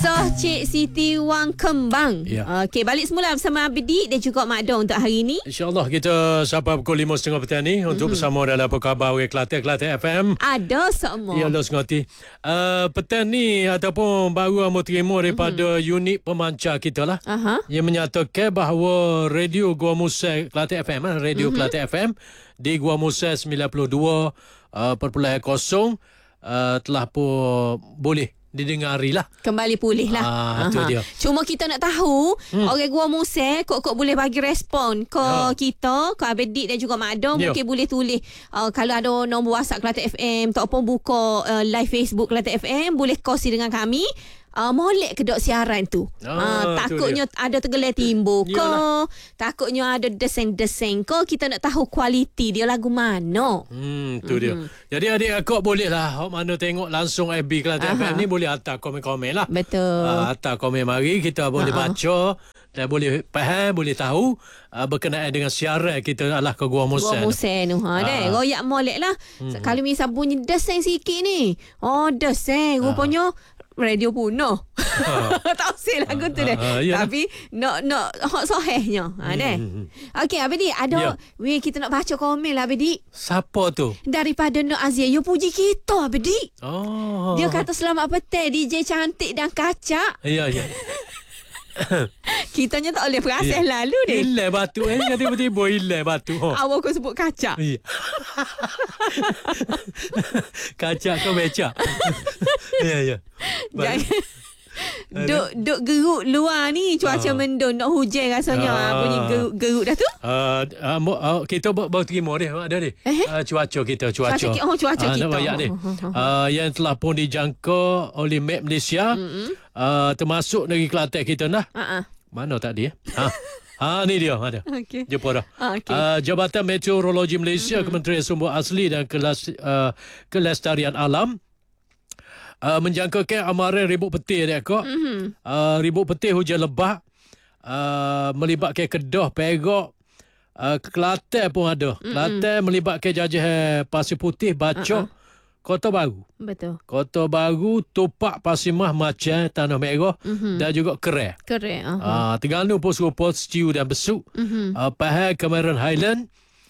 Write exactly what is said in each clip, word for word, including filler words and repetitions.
So, Cik Siti Wang Kembang. Ya. Okey, balik semula bersama Abdi dan juga Mak Dong untuk hari ini. InsyaAllah kita sampai pukul lima tiga puluh petang ni mm-hmm. untuk bersama dalam Apa Khabar Orang Kelantan, Kelantan F M. Ada semua. Ya Allah sengati. Uh, petang ni ataupun baru kamu terima daripada mm-hmm. unit pemancar kita lah. Aha. Yang menyatakan bahawa radio Gua Musa Kelantan F M, radio mm-hmm. Kelantan F M di Gua Musa sembilan puluh dua perpuluhan kosong uh, telah pun boleh didengari lah. Kembali pulih lah. Ah, tu dia. Cuma kita nak tahu hmm. orang Gua Musa kok-kok boleh bagi respon ke ha. kita, ke Abedik dan juga Mak Dong. Yo. Mungkin boleh tulis uh, kalau ada nombor WhatsApp Kelantan F M ataupun buka uh, live Facebook Kelantan F M, boleh kongsi dengan kami. Uh, molek ke dok siaran tu. Oh, uh, takutnya ada tergelar timbul ke, Yalah. takutnya ada deseng-deseng ke, kita nak tahu kualiti dia lagu mana. Hmm, tu Mm-hmm. dia. Jadi adik akak boleh lah, hok mana tengok langsung F B Kelantan F M ni boleh hantar komen-komen lah. Betul. Uh, hantar komen mari, kita boleh Uh-uh. baca dan boleh faham, boleh tahu uh, berkenaan dengan siaran kita lah ke Gua Musa. Gua Musa tu. Ha, deh. Ah. Royak molek lah. Hmm. Kalau misal bunyi deseng sikit ni. Oh, deseng. Rupanya radio puno. Tak usah lagu tu deh. Ah, ah, yalah. Tapi nak nak hot sohehnya. Ha deh. Hmm. Okey, Abidi, ada Ya. weh kita nak baca komen lah Abidi. Siapa tu? Daripada Nur Azia, you puji kita Abidi. Oh. Dia kata selamat petang D J cantik dan kacak. Ya, ya. Kitanya tak boleh perasan Ya. lalu ni. Hilang batu eh. Kan tiba-tiba hilang batu. Oh. Awak kau sebut kacak. Ya. Kacak ke becak? Ya, ya. Jangan Duk duk geruk luar ni cuaca Ah. mendung nak hujan rasanya. Ah. Bunyi geruk geruk dah tu. Uh, uh, uh, kita baru terima dia ada dia. Eh? Uh, cuaca kita cuaca. Cuaca ki- oh, cuaca Ah, kita. Nak bayak dia. Oh, oh, oh. Uh, yang telah pun dijangka oleh Map Malaysia. Mm-hmm. Uh, termasuk negeri Kelantan kita nah. Ha ah. Mana tak dia? Ha. Ha ni dia ada. Okey. Jumpa dah. Ah, okey. Uh, Jabatan Meteorologi Malaysia, mm-hmm. Kementerian Sumber Asli dan Kelas, uh, Kelestarian Alam Uh, menjangkakan amaran ribut petir dia kok. Mm-hmm. Uh, ribut petir hujan lebat uh, melibatkan Kedah, Perak, uh, Kelantan pun ada. Mm-hmm. Kelantan melibatkan Jajah Pasir Putih, Bacok, uh-uh. Kota Baru. Betul. Kota Baru, Tupak, Pasimah, Macang, Tanah Merah mm-hmm. dan juga Kerai. Keren. Uh-huh. Uh, Terengganu pun serupa, Stiu dan Besuk. Mm-hmm. Uh, Pahang, Cameron Highland.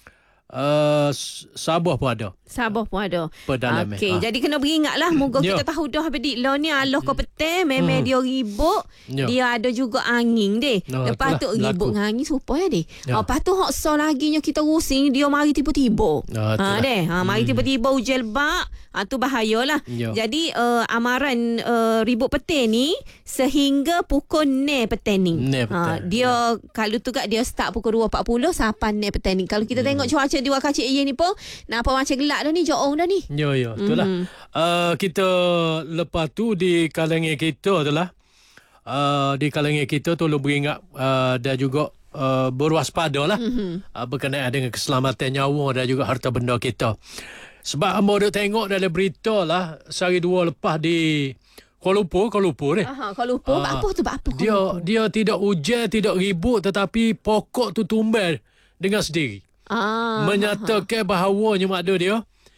Uh, Sabah pun ada. Sabah pun ada. Pedalaman. Okey, Ha. jadi kena beringatlah moga Ya. kita tahu dah Abdi. Lo ni aloh ke petang, memang Hmm. dia ribut, Ya. dia ada juga angin deh. Oh, Lepas tu itulah, ribut berlaku. dengan angin supaya deh. Ya. Lepas tu hok so lagi nya kita rusing, dia mari tiba-tiba. Ah, itulah. ha deh. Ha mari tiba-tiba hujan lebat, ha tu bahayalah. Ya. Jadi uh, amaran uh, ribut petang ni sehingga pukul enam petang ni. enam Ha petang, dia kalau tu kat dia start pukul dua empat puluh sampai enam petang ni. Kalau kita Hmm. tengok cuaca di Wakacik Ye ni pun nampak macam gelap dah ni, joong dah ni. Ya, ya. Itulah. Mhm. Uh, kita lepas tu di kalangan kita itulah. Uh, di kalangan kita tolong beringat uh, dan juga uh, berwaspada lah. Mm-hmm. Uh, berkenaan dengan keselamatan nyawa dan juga harta benda kita. Sebab hamba duk tengok dalam berita lah sehari dua lepas di Kuala Lumpur, Kuala Lumpur ni. Aha, kalau lupa, Ah, apa tu buat apa? Dia dia tidak hujan, tidak ribut, tetapi pokok tu tumbuh dengan sendiri. ah, Menyatakan bahawanya makna dia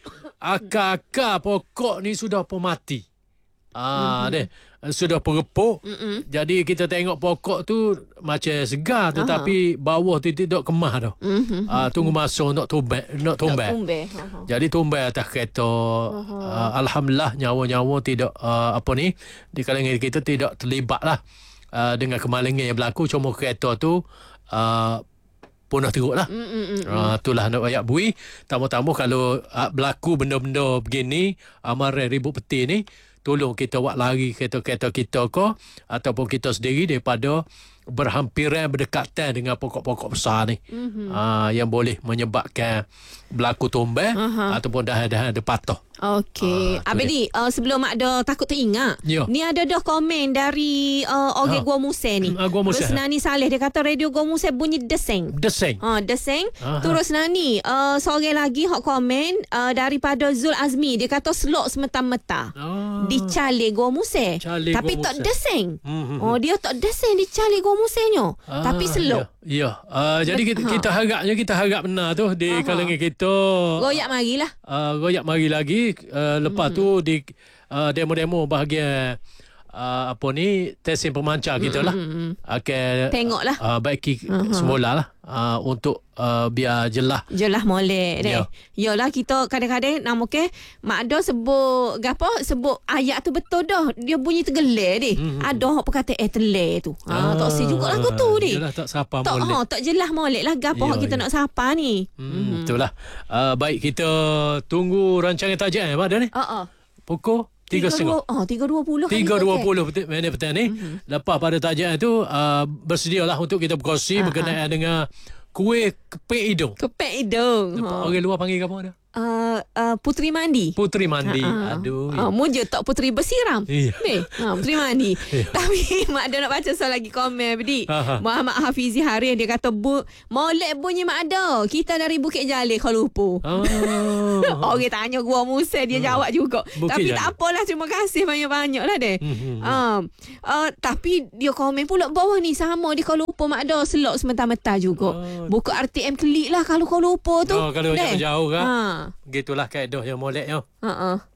akar-akar pokok ni sudah pun mati. Ah, mm-hmm. deh, sudah perepuk. Mm-hmm. Jadi kita tengok pokok tu macam segar tetapi bawah tu tidak kemah dah. Mm-hmm. Ah, tunggu masa nak tumbang, nak tumbang. Tumbe. Jadi tumbang atas kereta. Uh, Alhamdulillah nyawa-nyawa tidak uh, apa ni di kalangan kita tidak terlibat lah uh, dengan kemalangan yang berlaku. Cuma kereta tu uh, punah teruk lah. Mm, mm, mm. Uh, itulah nak ayat bui. Tamu-tamu kalau uh, berlaku benda-benda begini, amaran ribut petir ni, tolong kita buat lari kereta-kereta kita ke ataupun kita sendiri daripada berhampiran berdekatan dengan pokok-pokok besar ni. Mm-hmm. Uh, yang boleh menyebabkan berlaku tumbang Aha. ataupun dahan-dahan ada patah. Okey. Ah, tu Abedi, uh, sebelum Mak Ada takut teringat. Ya. Ni ada dah komen dari uh, orang Ha. Gua Musa ni. Ah, Gua Musa. Terus Nani Saleh dia kata radio Gua Musa bunyi deseng. Deseng. Ha, deseng. Aha. Terus Nani, uh, seorang lagi hok komen uh, daripada Zul Azmi. Dia kata slok semeta-meta. Ah. Dicali Gua Musa. Cali Tapi Gua tak Musa. deseng. Mhm. Oh, dia tak deseng dicali Gua Musanya. Ah, Tapi slok. Ya. ya. Uh, jadi kita, Ha. kita harapnya kita harap benar tu di Aha. kalangan kita. Royak marilah. Uh, royak mari lagi uh, lepas mm-hmm. tu di uh, demo-demo bahagian uh, apa ni tesen pemancar kita lah. Akan Tengoklah. uh, baiki uh-huh. semula lah uh, untuk uh, biar jelas. Jelas molek deh. Ya. Yalah kita kadang-kadang nama ke mak do sebut gapo sebut ayat tu betul dah. Dia bunyi tergelar deh. Mm-hmm. Ada hak perkataan eh teler tu. Ha Ah, tak si juga lagu tu deh. Yalah tak siapa Tak molek. ha tak jelas molek lah gapo Ya, hak kita ya. nak sapa ni. Hmm, mm-hmm. Itulah. Uh, baik kita tunggu rancangan tajuk eh pada ni. Ha ah. Pukul tiga setengah. Oh, tiga dua puluh kan. tiga dua puluh minit petang ni. Mm-hmm. Lepas pada tajuk itu uh, bersedialah untuk kita berkongsi uh-huh. berkenaan dengan kuih kepek hidung. Kepek hidung. Ha. Orang luar panggil apa dah? Uh, uh, Putri Mandi. Putri Mandi. Ha, ha. Aduh. Ah, mu je tak Putri Bersiram. Iya. Be, ha, Putri Mandi. Tapi mak ada nak baca soal lagi komen tadi. Muhammad Hafizi Haris dia kata bu molek bunyi mak ada. Kita dari Bukit Jalil Kuala Lumpur. Oh. Orang tanya gua Musa dia hmm. jawab juga. Bukit tapi Jalil. tak apalah terima kasih banyak-banyak lah deh. Hmm. Um, uh, tapi dia komen pula bawah ni sama di Kuala Lumpur mak ada selok sementara-mentara juga. Oh. Buka R T M klik lah kalau Kuala Lumpur tu. Oh, kalau deh. jauh-jauh kan. Ha. Gitulah kaedah yang molek yo. Ha ah.